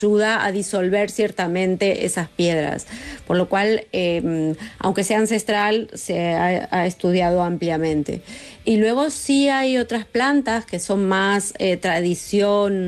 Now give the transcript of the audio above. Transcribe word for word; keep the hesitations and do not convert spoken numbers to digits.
ayuda a disolver ciertamente esas piedras, por lo cual, eh, aunque sea ancestral, se ha, ha estudiado ampliamente. Y luego sí hay otras plantas que son más eh, tradición